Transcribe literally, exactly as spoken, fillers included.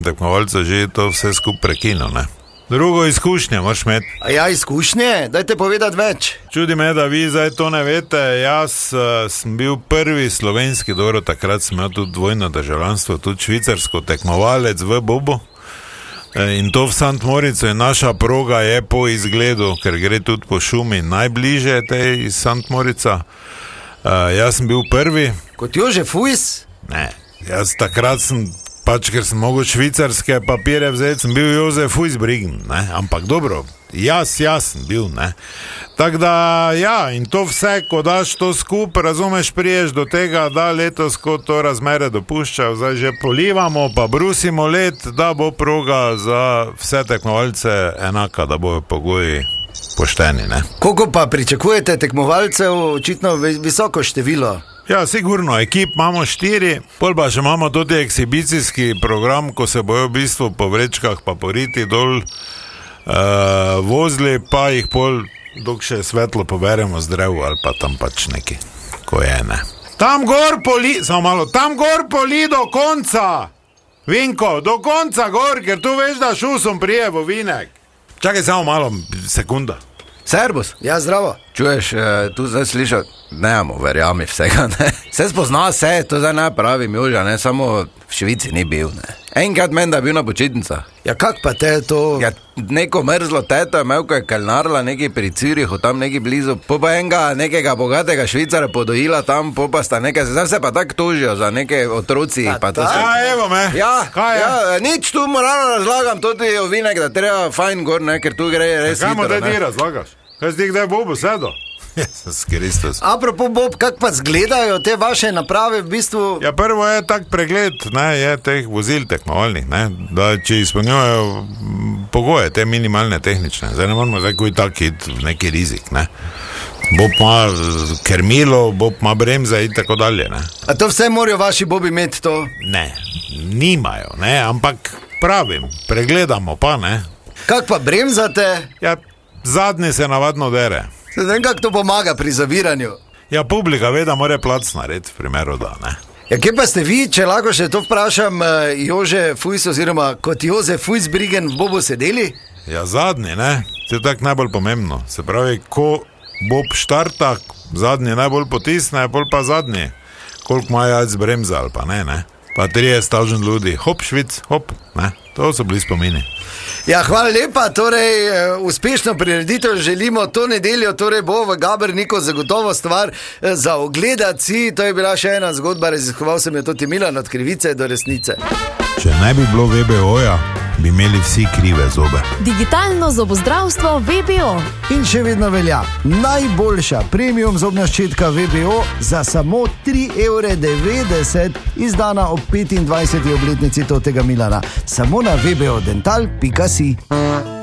tekmovalcev že to vse skupaj prekinil, ne. Drugo izkušnje moraš imeti. A ja, izkušnje? Dajte povedati več. Čudi me, da vi zdaj to ne veste. Jaz uh, sem bil prvi slovenski, dobro, takrat sem imel tudi dvojno državljanstvo, tudi švicarsko, tekmovalec v bobu. E, in to v Sant Moricu in naša proga je po izgledu, ker gre tudi po šumi najbliže tej iz Sant Morica. Uh, jaz sem bil prvi. Kot Jože Fujs? Ne, jaz takrat sem, pač ker sem mogel švicarske papire vzeti, sem bil Jozef Fujsbrigen, ne, ampak dobro, jaz, jaz sem bil, ne. Tako da, ja, in to vse, ko daš to skupaj, razumeš, priješ do tega, da letos, ko to razmere dopuščajo, zdaj že polivamo, pa brusimo let, da bo proga za vse tekmovalce enaka, da bojo pogoji pošteni, ne. Koliko pa pričakujete tekmovalcev, očitno visoko število? Ja, sigurno, ekip imamo štiri, pol pa še imamo tudi ekshibicijski program, ko se bojo v bistvu po vrečkah pa po riti dol uh, vozili, pa jih pol, dok še svetlo poberemo z drevu ali pa tam pač neki, ko je, ne. Tam gor poli, samo malo, tam gor poli do konca, Vinko, do konca gor, ker tu veš, da šusom prije v vinek. Čakaj samo malo, sekunda. Servus. Ja, zdravo. Čuješ, tu zdaj slišal, nemo, verjami vsega, ne. Se spozna se, to zdaj ne pravim, Joža, ne, samo v Švici ni bil, ne. Enkrat meni, da je bil na počitnicah. Ja, kak pa te to? Ja, neko mrzlo teto je imel, ko je kalnarila neki pri Cirihu, tam neki blizu, po pa enega nekega bogatega Švicara podojila tam, po pa sta nekaj, zdaj se pa tako tožijo za neke otroci. A, pa to ta? se... Ja, evo me. Ja, kaj je? Ja, nič tu moralno razlagam, tudi ovinek, da treba fajn gor, ne, ker tu gre res hitro, ne. Kaj mu te ti razlagaš? Kaj si ti kdaj Bobo sedo? Jezus Kristus. Apropo Bob, kak pa zgledajo te vaše naprave v bistvu? Ja, prvo je tak pregled, ne, je teh vozil tekmovalnih, ne, da če izpolnjujejo pogoje, te minimalne tehnične. Zdaj ne moramo zdaj koji tak hit v neki rizik, ne. Bob ima kermilo, Bob ima bremze in tako dalje, ne. A to vse morajo vaši Bobi imeti to? Ne, nimajo, ne, ampak pravim, pregledamo pa, ne. Kak pa bremzate? Ja, zadnji se navadno dere. Se vem, kak to pomaga pri zaviranju. Ja, publika ve, da mora plac narediti v primeru, da, ne. Ja, kje pa ste vi, če lahko še to vprašam, Jože Fujs oziroma kot Jozef Fujsbrigen v Bobu sedeli? Ja, zadnji, ne, to je tako najbolj pomembno. Se pravi, ko Bob štarta, zadnji najbolj potisne, pol pa zadnji. Koliko ima jajc bremza ali pa ne, ne. Pa trideset tisoč ljudi, hop, Švic, hop, ne. To so bili spomini. Ja, hvala lepa, torej uspešno prireditev želimo to nedeljo, torej bo v Gaberniku zagotovo stvar za ogledati si, to je bila še ena zgodba, raziskoval sem jo tudi Milan od krivice do resnice. Če ne bi bilo V B O-ja, bi imeli vsi krive zobe. Digitalno zobozdravstvo V B O. In še vedno velja, najboljša premium zobna ščetka V B O za samo tri evre devetdeset, izdana ob petindvajseti obletnici totega Milana. Samo na v b o dental pika si.